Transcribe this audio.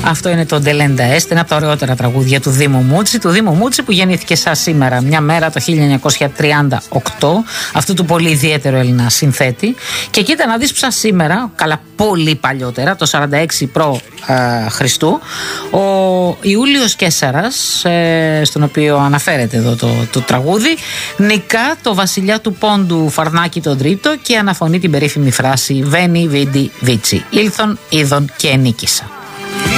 Αυτό είναι το Ντελέντα Έστ, ένα από τα ωραιότερα τραγούδια του Δήμου Μούτσι. Του Δήμου Μούτσι που γεννήθηκε σαν σήμερα, μια μέρα το 1938, αυτού του πολύ ιδιαίτερο Έλληνα συνθέτη. Και κοίτα να δεις ψα σήμερα, καλά πολύ παλιότερα, το 46 προ Χριστού, ο Ιούλιος Καίσαρας, στον οποίο αναφέρεται εδώ το τραγούδι, νικά το βασιλιά του Πόντου Φαρνάκη τον Τρίτο και αναφωνεί την περίφημη φράση «Βένι, βίντι, βίτσι, ήλθον, είδον και ενίκησα».